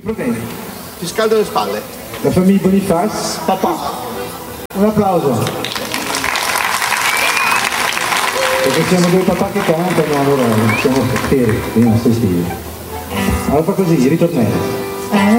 problemi. Ti scaldo le spalle. La famiglia Boniface, papà. Un applauso. Perché siamo due papà che cantano, allora siamo feri, non stessi. Allora fa così, ritornello.